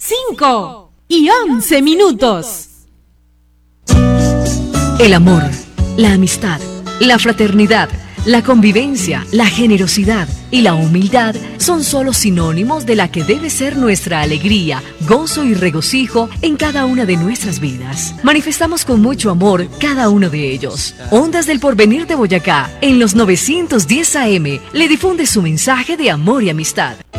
5:11. El amor, la amistad, la fraternidad, la convivencia, la generosidad y la humildad son solo sinónimos de la que debe ser nuestra alegría, gozo y regocijo en cada una de nuestras vidas. Manifestamos con mucho amor cada uno de ellos. Ondas del Porvenir de Boyacá, en los 910 AM, le difunde su mensaje de amor y amistad.